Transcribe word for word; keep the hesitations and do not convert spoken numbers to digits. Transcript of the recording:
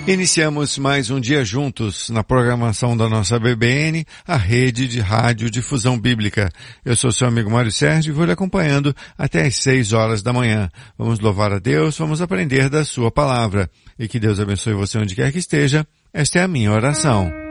Iniciamos mais um dia juntos na programação da nossa B B N, a rede de rádio difusão bíblica. Eu sou seu amigo Mário Sérgio e vou lhe acompanhando até às seis horas da manhã. Vamos louvar a Deus, vamos aprender da sua palavra. E que Deus abençoe você onde quer que esteja. Esta é a minha oração.